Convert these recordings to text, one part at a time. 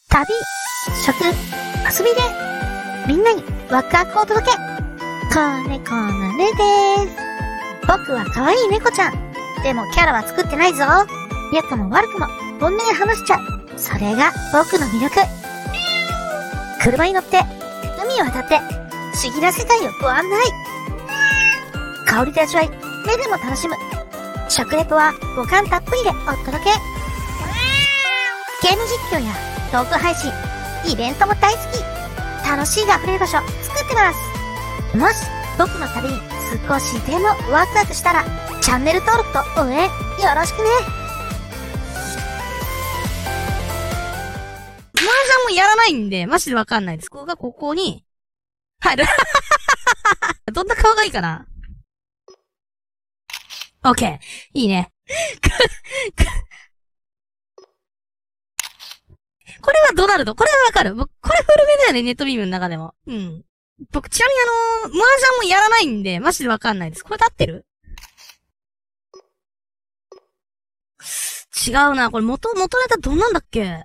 旅、食、遊びで、みんなにワクワクをお届け。子猫のねでーす。僕は可愛い猫ちゃん。でもキャラは作ってないぞ。良くも悪くも本音で話しちゃう。それが僕の魅力。車に乗って、海を渡って、不思議な世界をご案内。香りと味わい、目でも楽しむ。食レポは五感たっぷりでお届け。ゲーム実況やトーク配信、イベントも大好き。楽しいが溢れる場所作ってます。もし僕の旅に少しでもワクワクしたら、チャンネル登録と応援よろしくね。 麻雀もやらないんで、マジでわかんないです。ここがここに入る。どんな顔がいいかな？オッケー。いいね。これはドナルド。これはわかる。僕、これ古めだよね、ネットビームの中でも。うん。僕、ちなみに麻雀もやらないんで、マジでわかんないです。これで合ってる？違うな。これ元ネタどんなんだっけ？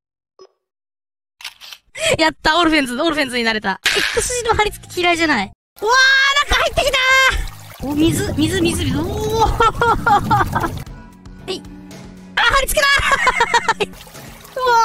やった、オルフェンズになれた。X 字の貼り付き嫌いじゃない。うわー、中入ってきたー。お、水。おー。はい。あ、貼り付けだー。うわ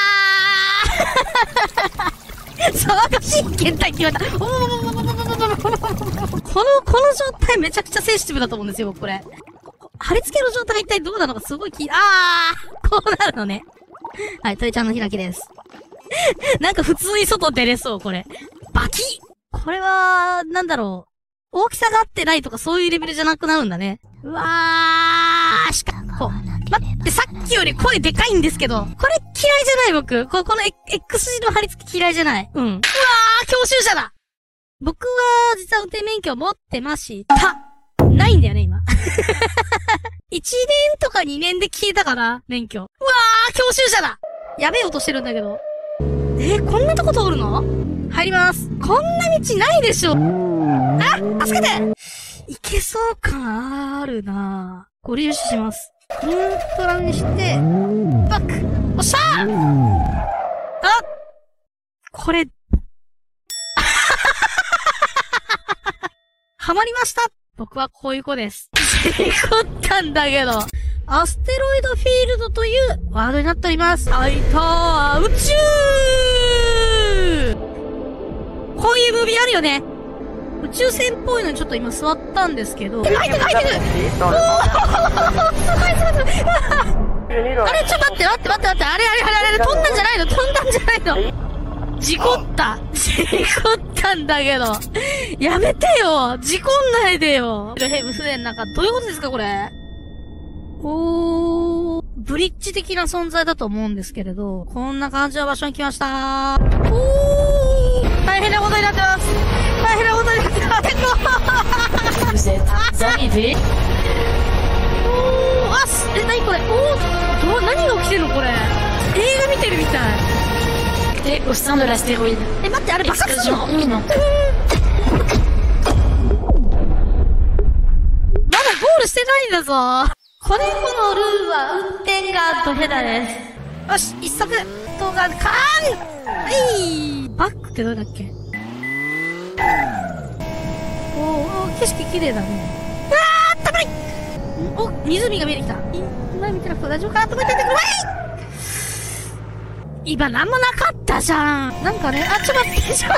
ー。騒がしい検体決まった。この状態めちゃくちゃセンシティブだと思うんですよ、僕これ。貼り付けの状態が一体どうなのかすごいこうなるのね。はい、トイちゃんの開きです。なんか普通に外出れそう、これ。バキッ！これは、なんだろう。大きさが合ってないとかそういうレベルじゃなくなるんだね。うわー、待って、さっきより声でかいんですけど。これ嫌いじゃない僕。この X 字の貼り付き嫌いじゃない。うん。うわー、教習車だ！僕は、実は運転免許持ってました。ないんだよね、今。1年とか2年で消えたから、免許。うわー、教習車だ！やべえ音してるんだけど。こんなとこ通るの？入ります。こんな道ないでしょ。あ、助けて！いけそう感あるなぁ。ご利用します。ニュートラルにして、バック！おっしゃー！あ！これ、はまりました！僕はこういう子です。事故ったんだけど。アステロイドフィールドというワードになっております。あいたー、宇宙！こういうムービーあるよね。宇宙船っぽいのにちょっと今座ったんですけど。入ってるおーすごいあれちょっと待って。あれ、飛んだんじゃないの事故ったんだけど。やめてよ事故んないでよヘブ船なんか、どういうことですかこれ。ブリッジ的な存在だと思うんですけれど、こんな感じの場所に来ました。大変なことになってます。何これ何が起きてるのこれ。映画見てるみたい。 au sein de l'astéroïde. 待って、あれ爆発するの？まだゴールしてないんだぞ。子猫のルーは運転がドヘダです。よし、一足動画カーン！バックってどれだっけ？景色綺麗だね。たまり！湖が見えてきた。前見てなくて大丈夫かなと思っててください！今なんもなかったじゃん。なんかね、ちょっと待って。なしな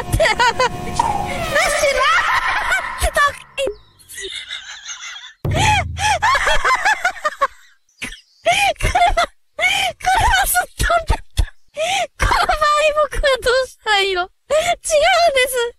車すっ飛んだった。この場合僕はどうしたらいいの？違うんです。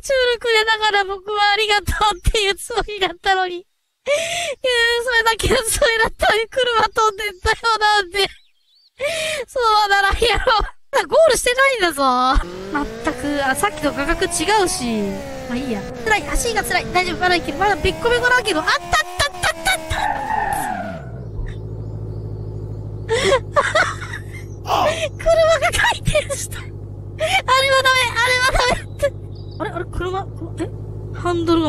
チュールくれながら僕はありがとうっていうつもりだったのに。それだったのに車飛んでったよなんで。そうならやろう。ゴールしてないんだぞ。まったく、さっきと価格違うし。まあいいや。辛い、足が辛い。大丈夫、まだいける。まだべっこべこだけど、あった車が回転した。あれはダメって。あれ、車、ハンドルが